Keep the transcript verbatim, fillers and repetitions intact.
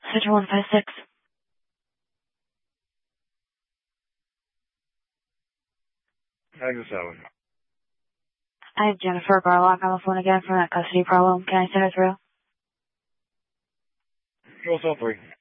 Center one five six. Exit seven. I have Jennifer Garlock on the phone again for that custody problem. Can I send her through? Control cell three.